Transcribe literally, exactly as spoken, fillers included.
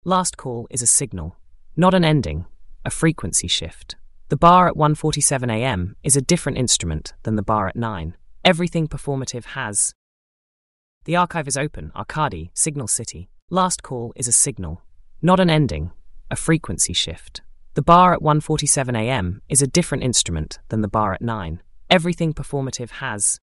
Last call is a signal, not an ending, a frequency shift. The bar at one forty-seven a m is a different instrument than the bar at nine. Everything performative has. The archive is open, Arcadi, Signal City. Last call is a signal, not an ending, a frequency shift. The bar at one forty-seven a m is a different instrument than the bar at nine. Everything performative has.